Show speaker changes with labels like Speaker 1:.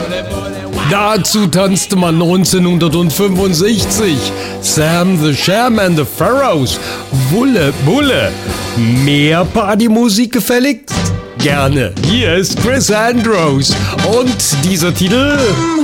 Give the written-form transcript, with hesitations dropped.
Speaker 1: Dazu tanzte man 1965 Sam the Sham and the Pharaohs, Wulle Bulle. Mehr Partymusik gefällig? Gerne. Hier ist Chris Andrews und dieser Titel...